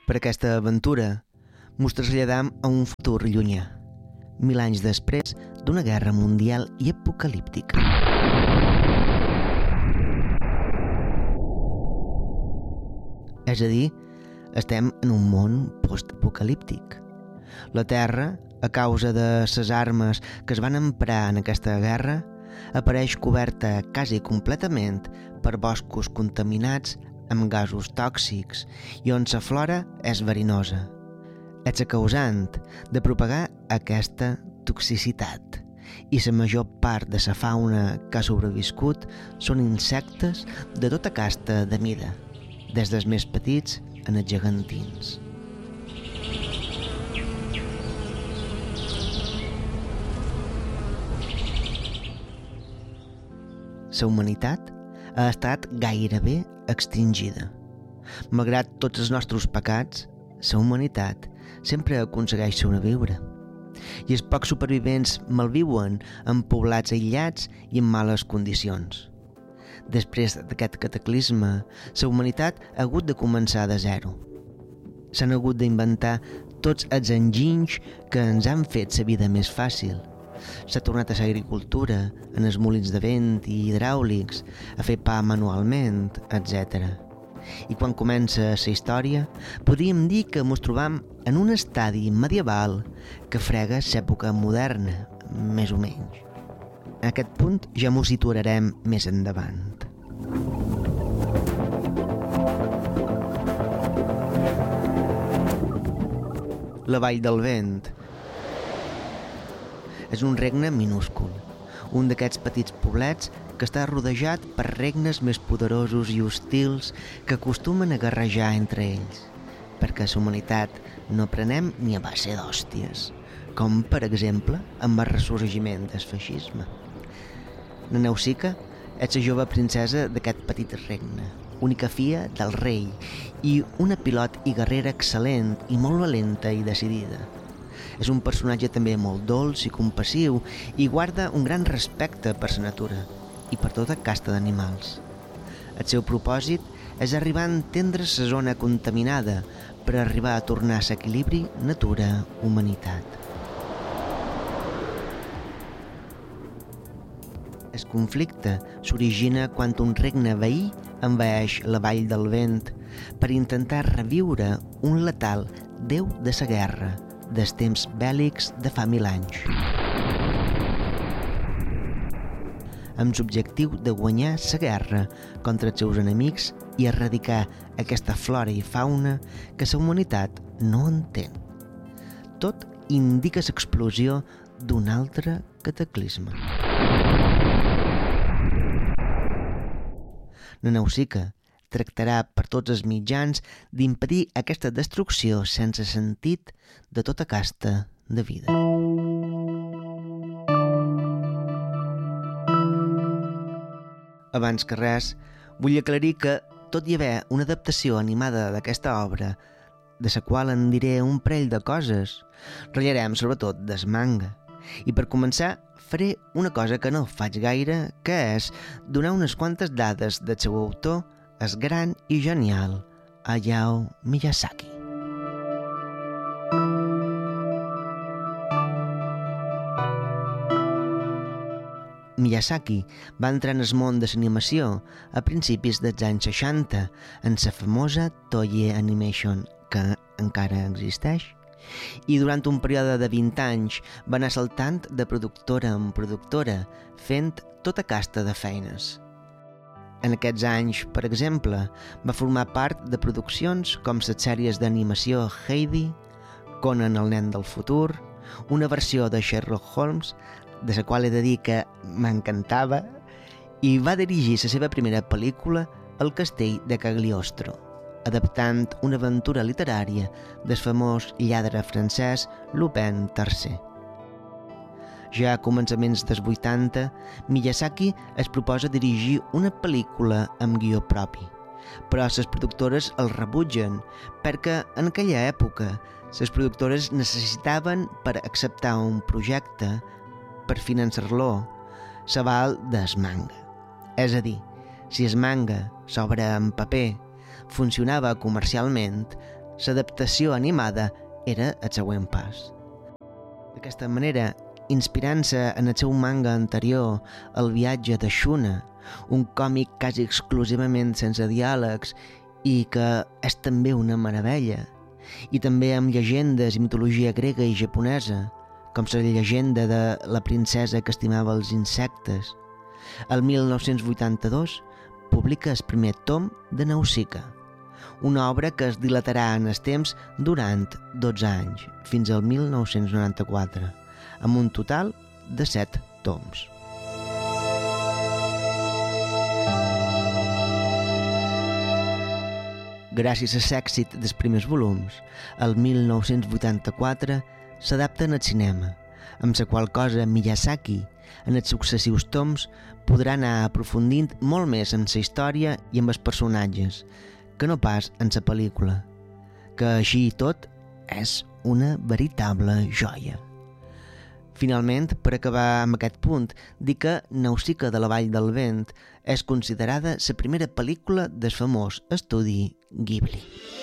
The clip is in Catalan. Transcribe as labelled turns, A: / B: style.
A: Per aquesta aventura mos traslladam a un futur llunyà, 1000 anys després d'una guerra mundial i apocalíptica. És a dir, estem en un món postapocalíptic. La Terra, a causa de les armes que es van emprar en aquesta guerra, apareix coberta quasi completament per boscos contaminats amb gasos tòxics i on la flora és verinosa. És la causant de propagar aquesta toxicitat i la major part de la fauna que ha sobreviscut són insectes de tota casta de mida, des dels més petits en els gegantins. La humanitat ha estat gairebé extingida. Malgrat tots els nostres pecats, la humanitat sempre aconsegueix sobreviure. I els pocs supervivents malviuen en poblats aïllats i en males condicions. Després d'aquest cataclisme, la humanitat ha hagut de començar de zero. S'han hagut d'inventar tots els enginys que ens han fet la vida més fàcil. S'ha tornat a fer agricultura, en els molins de vent i hidràulics, a fer pa manualment, etc. I quan comença la història, podríem dir que ens trobam en un estadi medieval que frega l'època moderna, més o menys. En aquest punt ja m'ho situarem més endavant. La Vall del Vent és un regne minúscul, un d'aquests petits poblets que està rodejat per regnes més poderosos i hostils que acostumen a guerrejar entre ells, perquè la humanitat no prenem ni a base d'hòsties, com per exemple amb el ressorgiment del feixisme. La Nausica és la jove princesa d'aquest petit regne, única filla del rei i una pilot i guerrera excel·lent i molt valenta i decidida. És un personatge també molt dolç i compassiu i guarda un gran respecte per la natura i per tota casta d'animals. El seu propòsit és arribar a entendre la zona contaminada per arribar a tornar a l'equilibri natura-humanitat. El conflicte s'origina quan un regne veí envaeix la Vall del Vent per intentar reviure un letal déu de la guerra dels temps bèl·lics de fa 1000 anys. Amb l'objectiu de guanyar la guerra contra els seus enemics i erradicar aquesta flora i fauna que la humanitat no entén. Tot indica l'explosió d'un altre cataclisme. La Nausica tractarà per tots els mitjans d'impedir aquesta destrucció sense sentit de tota casta de vida. Abans que res, vull aclarir que, tot i haver una adaptació animada d'aquesta obra, de la qual en diré un parell de coses, ratllarem sobretot del manga. I per començar, faré una cosa que no faig gaire, que és donar unes quantes dades del seu autor, el gran i genial Hayao Miyazaki. Miyazaki va entrar en el món de l'animació a principis dels anys 60 en la famosa Toei Animation, que encara existeix, i durant un període de 20 anys va anar saltant de productora en productora, fent tota casta de feines. En aquests anys, per exemple, va formar part de produccions com les sèries d'animació Heidi, Conan el nen del futur, una versió de Sherlock Holmes, de la qual he de dir que m'encantava, i va dirigir la seva primera pel·lícula, El castell de Cagliostro, adaptant una aventura literària del famós lladre francès Lupin III. Ja a començaments dels 80, Miyazaki es proposa dirigir una pel·lícula amb guió propi, però les productores el rebutgen perquè en aquella època les productores necessitaven per acceptar un projecte, per finançar-lo, l'aval del manga. És a dir, si el manga, s'obra en paper, funcionava comercialment, l'adaptació animada era el següent pas. D'aquesta manera, inspirant-se en el seu manga anterior, El viatge de Shuna, un còmic quasi exclusivament sense diàlegs i que és també una meravella, i també amb llegendes i mitologia grega i japonesa, com la llegenda de la princesa que estimava els insectes. El 1982 publica el primer tom de Nausicaa, una obra que es dilatarà en el temps durant 12 anys, fins al 1994, amb un total de 7 toms. Gràcies a l'èxit dels primers volums, el 1984 s'adapten al cinema, amb la qual cosa Miyazaki, en els successius toms, podrà anar aprofundint molt més en la història i en els personatges, que no pas en la pel·lícula, que així i tot és una veritable joia. Finalment, per acabar amb aquest punt, dir que Nausicaa de la Vall del Vent és considerada la primera pel·lícula del famós estudi Ghibli.